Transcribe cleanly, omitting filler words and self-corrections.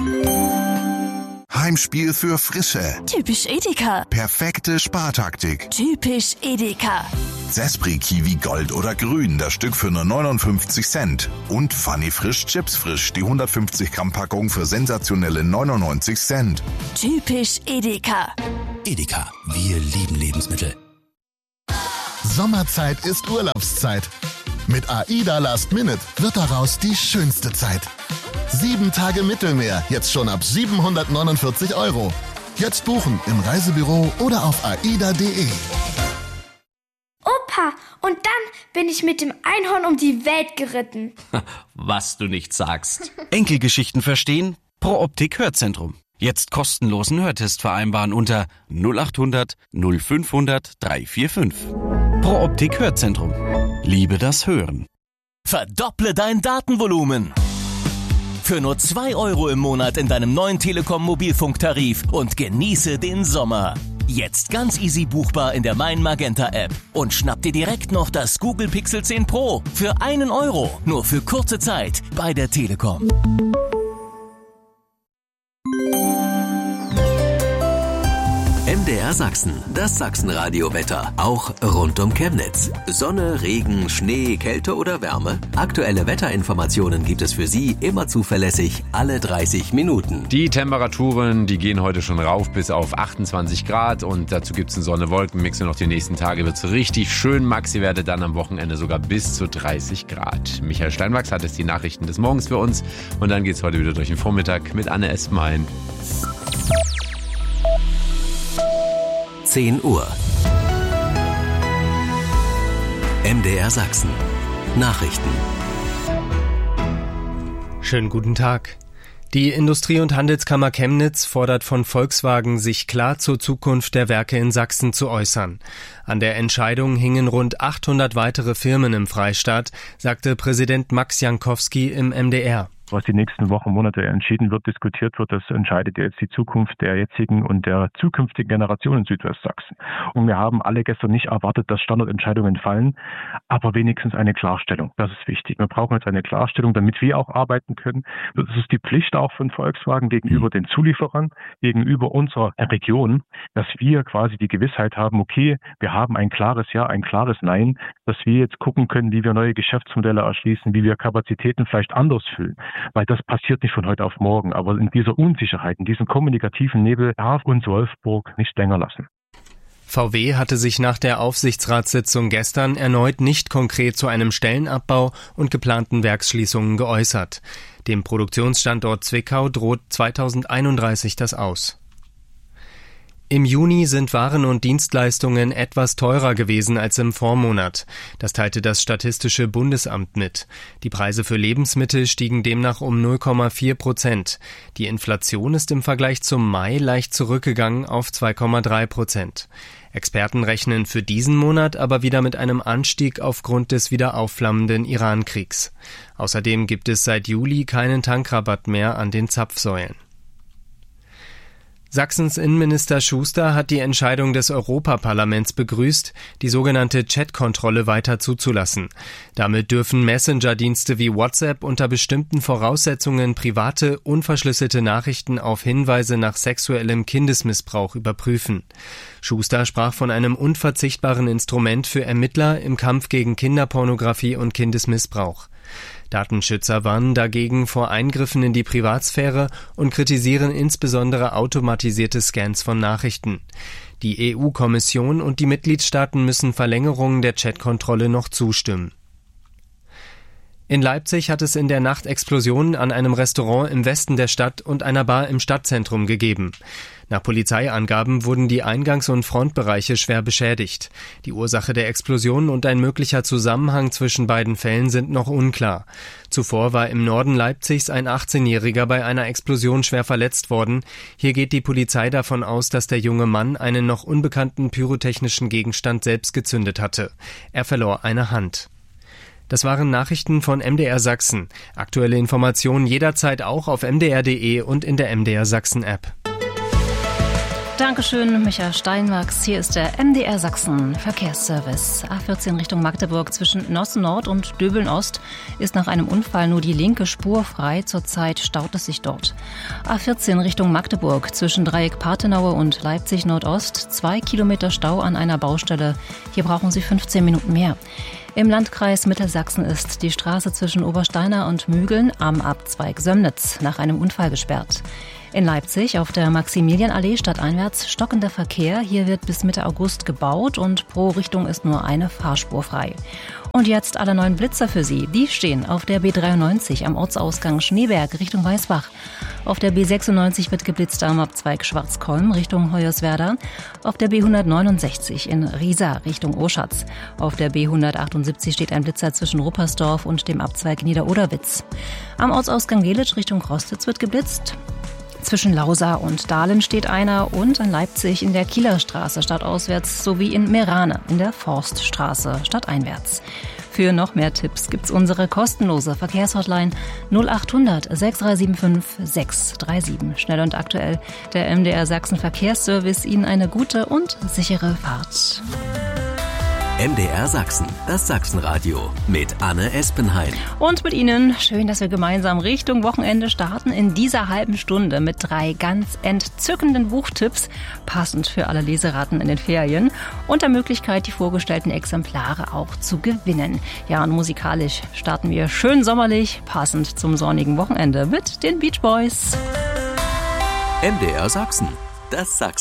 Heimspiel für Frische. Typisch Edeka. Perfekte Spartaktik. Typisch Edeka. Sespri Kiwi Gold oder Grün, das Stück für nur 59 Cent. Und Funny Frisch Chips Frisch, die 150 Gramm Packung für sensationelle 99 Cent. Typisch Edeka. Edeka, wir lieben Lebensmittel. Sommerzeit ist Urlaubszeit. Mit AIDA Last Minute wird daraus die schönste Zeit. 7 Tage Mittelmeer, jetzt schon ab 749 €. Jetzt buchen im Reisebüro oder auf aida.de. Opa, und dann bin ich mit dem Einhorn um die Welt geritten. Was du nicht sagst. Enkelgeschichten verstehen? Pro Optik Hörzentrum. Jetzt kostenlosen Hörtest vereinbaren unter 0800 0500 345. Pro Optik Hörzentrum. Liebe das Hören. Verdopple dein Datenvolumen. Für nur 2 € im Monat in deinem neuen Telekom Mobilfunktarif und genieße den Sommer. Jetzt ganz easy buchbar in der Mein Magenta App. Und schnapp dir direkt noch das Google Pixel 10 Pro für 1 €. Nur für kurze Zeit bei der Telekom. MDR Sachsen, das Sachsenradio-Wetter, auch rund um Chemnitz. Sonne, Regen, Schnee, Kälte oder Wärme? Aktuelle Wetterinformationen gibt es für Sie immer zuverlässig alle 30 Minuten. Die Temperaturen, die gehen heute schon rauf bis auf 28 Grad und dazu gibt es einen Sonne-Wolken-Mix und noch die nächsten Tage wird es richtig schön. Maxi-Werte dann am Wochenende sogar bis zu 30 Grad. Michael Steinwachs hat jetzt die Nachrichten des Morgens für uns und dann geht es heute wieder durch den Vormittag mit Anne Espenhain. 10 Uhr. MDR Sachsen. Nachrichten. Schönen guten Tag. Die Industrie- und Handelskammer Chemnitz fordert von Volkswagen, sich klar zur Zukunft der Werke in Sachsen zu äußern. An der Entscheidung hingen rund 800 weitere Firmen im Freistaat, sagte Präsident Max Jankowski im MDR. Was die nächsten Wochen, Monate entschieden wird, diskutiert wird, das entscheidet jetzt die Zukunft der jetzigen und der zukünftigen Generation in Südwestsachsen. Und wir haben alle gestern nicht erwartet, dass Standortentscheidungen fallen, aber wenigstens eine Klarstellung. Das ist wichtig. Wir brauchen jetzt eine Klarstellung, damit wir auch arbeiten können. Das ist die Pflicht auch von Volkswagen gegenüber den Zulieferern, gegenüber unserer Region, dass wir quasi die Gewissheit haben, okay, wir haben ein klares Ja, ein klares Nein, dass wir jetzt gucken können, wie wir neue Geschäftsmodelle erschließen, wie wir Kapazitäten vielleicht anders füllen. Weil das passiert nicht von heute auf morgen. Aber in dieser Unsicherheit, in diesem kommunikativen Nebel darf uns Wolfsburg nicht länger lassen. VW hatte sich nach der Aufsichtsratssitzung gestern erneut nicht konkret zu einem Stellenabbau und geplanten Werksschließungen geäußert. Dem Produktionsstandort Zwickau droht 2031 das Aus. Im Juni sind Waren und Dienstleistungen etwas teurer gewesen als im Vormonat. Das teilte das Statistische Bundesamt mit. Die Preise für Lebensmittel stiegen demnach um 0,4%. Die Inflation ist im Vergleich zum Mai leicht zurückgegangen auf 2,3%. Experten rechnen für diesen Monat aber wieder mit einem Anstieg aufgrund des wieder aufflammenden Iran-Kriegs. Außerdem gibt es seit Juli keinen Tankrabatt mehr an den Zapfsäulen. Sachsens Innenminister Schuster hat die Entscheidung des Europaparlaments begrüßt, die sogenannte Chat-Kontrolle weiter zuzulassen. Damit dürfen Messenger-Dienste wie WhatsApp unter bestimmten Voraussetzungen private, unverschlüsselte Nachrichten auf Hinweise nach sexuellem Kindesmissbrauch überprüfen. Schuster sprach von einem unverzichtbaren Instrument für Ermittler im Kampf gegen Kinderpornografie und Kindesmissbrauch. Datenschützer warnen dagegen vor Eingriffen in die Privatsphäre und kritisieren insbesondere automatisierte Scans von Nachrichten. Die EU-Kommission und die Mitgliedstaaten müssen Verlängerungen der Chat-Kontrolle noch zustimmen. In Leipzig hat es in der Nacht Explosionen an einem Restaurant im Westen der Stadt und einer Bar im Stadtzentrum gegeben. Nach Polizeiangaben wurden die Eingangs- und Frontbereiche schwer beschädigt. Die Ursache der Explosionen und ein möglicher Zusammenhang zwischen beiden Fällen sind noch unklar. Zuvor war im Norden Leipzigs ein 18-Jähriger bei einer Explosion schwer verletzt worden. Hier geht die Polizei davon aus, dass der junge Mann einen noch unbekannten pyrotechnischen Gegenstand selbst gezündet hatte. Er verlor eine Hand. Das waren Nachrichten von MDR Sachsen. Aktuelle Informationen jederzeit auch auf mdr.de und in der MDR Sachsen App. Dankeschön, Michael Steinwachs. Hier ist der MDR Sachsen Verkehrsservice. A14 Richtung Magdeburg zwischen Nossen Nord und Döbeln Ost ist nach einem Unfall nur die linke Spur frei. Zurzeit staut es sich dort. A14 Richtung Magdeburg zwischen Dreieck Parthenaue und Leipzig Nordost 2 Kilometer Stau an einer Baustelle. Hier brauchen Sie 15 Minuten mehr. Im Landkreis Mittelsachsen ist die Straße zwischen Obersteiner und Mügeln am Abzweig Sömnitz nach einem Unfall gesperrt. In Leipzig auf der Maximilianallee stadteinwärts stockender Verkehr. Hier wird bis Mitte August gebaut und pro Richtung ist nur eine Fahrspur frei. Und jetzt alle neuen Blitzer für Sie. Die stehen auf der B93 am Ortsausgang Schneeberg Richtung Weißbach. Auf der B96 wird geblitzt am Abzweig Schwarzkolm Richtung Hoyerswerda. Auf der B169 in Riesa Richtung Oschatz. Auf der B178 steht ein Blitzer zwischen Ruppersdorf und dem Abzweig Niederoderwitz. Am Ortsausgang Gelitsch Richtung Krostitz wird geblitzt. Zwischen Lausa und Dahlen steht einer und in Leipzig in der Kieler Straße stadtauswärts sowie in Merane in der Forststraße stadteinwärts. Für noch mehr Tipps gibt's unsere kostenlose Verkehrshotline 0800 6375 637. Schnell und aktuell der MDR Sachsen Verkehrsservice. Ihnen eine gute und sichere Fahrt. MDR Sachsen, das Sachsenradio mit Anne Espenheim. Und mit Ihnen, schön, dass wir gemeinsam Richtung Wochenende starten in dieser halben Stunde mit 3 ganz entzückenden Buchtipps, passend für alle Leseraten in den Ferien und der Möglichkeit, die vorgestellten Exemplare auch zu gewinnen. Ja, und musikalisch starten wir schön sommerlich, passend zum sonnigen Wochenende mit den Beach Boys. MDR Sachsen, das Sachsen.